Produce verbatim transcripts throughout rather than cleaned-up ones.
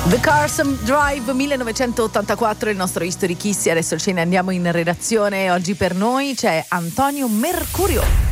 The Carson Drive millenovecentottantaquattro, il nostro History Kiss. Adesso ce ne andiamo in redazione. Oggi per noi c'è Antonio Mercurio.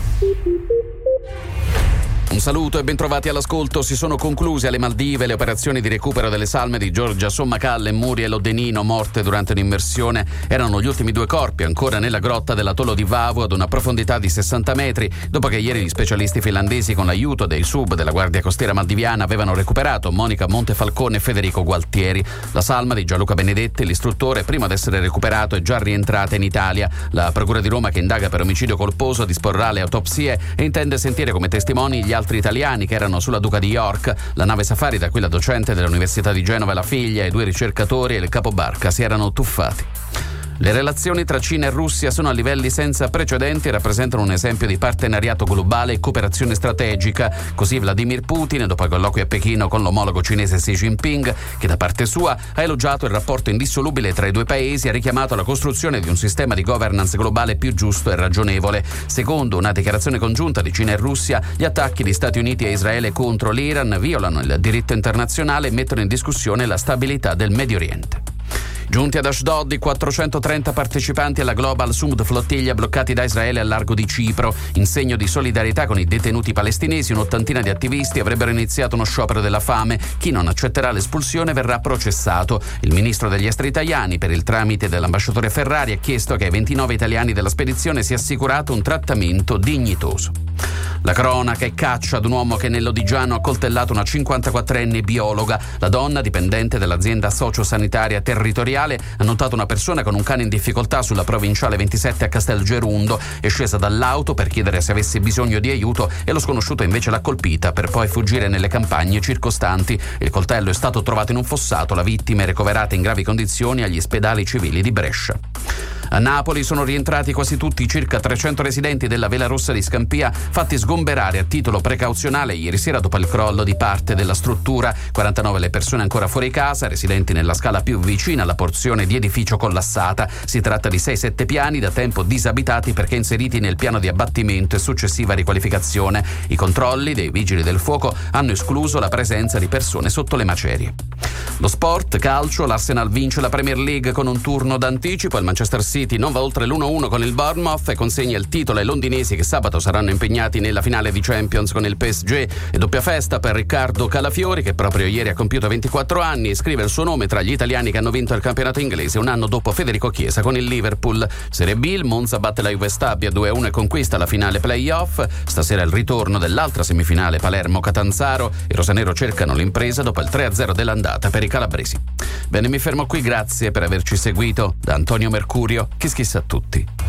Un saluto e bentrovati all'ascolto. Si sono concluse alle Maldive le operazioni di recupero delle salme di Giorgia Sommacalle e Muriel Odenino, morte durante un'immersione. Erano gli ultimi due corpi ancora nella grotta dell'atollo di Vavu ad una profondità di sessanta metri, dopo che ieri gli specialisti finlandesi, con l'aiuto dei sub della Guardia Costiera Maldiviana, avevano recuperato Monica Montefalcone e Federico Gualtieri. La salma di Gianluca Benedetti, l'istruttore, prima di essere recuperato, è già rientrata in Italia. La Procura di Roma, che indaga per omicidio colposo, disporrà le autopsie e intende sentire come testimoni gli altri italiani che erano sulla Duca di York. La nave safari, da cui la docente dell'Università di Genova e la figlia, i due ricercatori e il capobarca si erano tuffati. Le relazioni tra Cina e Russia sono a livelli senza precedenti e rappresentano un esempio di partenariato globale e cooperazione strategica. Così Vladimir Putin, dopo i colloqui a Pechino con l'omologo cinese Xi Jinping, che da parte sua ha elogiato il rapporto indissolubile tra i due paesi, ha richiamato la costruzione di un sistema di governance globale più giusto e ragionevole. Secondo una dichiarazione congiunta di Cina e Russia, gli attacchi di Stati Uniti e Israele contro l'Iran violano il diritto internazionale e mettono in discussione la stabilità del Medio Oriente. Giunti ad Ashdod i quattrocentotrenta partecipanti alla Global Sumud Flottiglia bloccati da Israele al largo di Cipro. In segno di solidarietà con i detenuti palestinesi, un'ottantina di attivisti avrebbero iniziato uno sciopero della fame. Chi non accetterà l'espulsione verrà processato. Il ministro degli esteri italiani, per il tramite dell'ambasciatore Ferrari, ha chiesto che ai ventinove italiani della spedizione sia assicurato un trattamento dignitoso. La cronaca è caccia ad un uomo che nell'Odigiano ha coltellato una cinquantaquattrenne biologa. La donna, dipendente dell'azienda sociosanitaria territoriale, ha notato una persona con un cane in difficoltà sulla provinciale ventisette a Castelgerundo. È scesa dall'auto per chiedere se avesse bisogno di aiuto e lo sconosciuto invece l'ha colpita per poi fuggire nelle campagne circostanti. Il coltello è stato trovato in un fossato. La vittima è ricoverata in gravi condizioni agli ospedali civili di Brescia. A Napoli sono rientrati quasi tutti i circa trecento residenti della Vela Rossa di Scampia, fatti sgomberare a titolo precauzionale ieri sera dopo il crollo di parte della struttura. quarantanove le persone ancora fuori casa, residenti nella scala più vicina alla porzione di edificio collassata. Si tratta di sei sette piani da tempo disabitati perché inseriti nel piano di abbattimento e successiva riqualificazione. I controlli dei vigili del fuoco hanno escluso la presenza di persone sotto le macerie. Lo sport, calcio, l'Arsenal vince la Premier League con un turno d'anticipo. Il Manchester City non va oltre l'uno a uno con il Bournemouth e consegna il titolo ai londinesi, che sabato saranno impegnati nella finale di Champions con il P S G. E doppia festa per Riccardo Calafiori, che proprio ieri ha compiuto ventiquattro anni e scrive il suo nome tra gli italiani che hanno vinto il campionato inglese un anno dopo Federico Chiesa con il Liverpool. Serie B, il Monza batte la Juve Stabia due a uno e conquista la finale playoff. Stasera il ritorno dell'altra semifinale Palermo-Catanzaro. I rosanero cercano l'impresa dopo il tre a zero dell'andata per i calabresi. Bene, mi fermo qui, grazie per averci seguito. Da Antonio Mercurio, Kiss Kiss a tutti.